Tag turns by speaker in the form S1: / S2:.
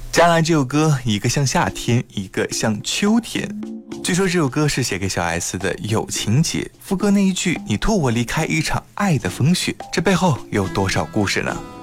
S1: 加来这首歌，一个像夏天，一个像秋天。据说这首歌是写给小 S 的友情节，副歌那一句"你托我离开一场爱的风雪"，这背后有多少故事呢？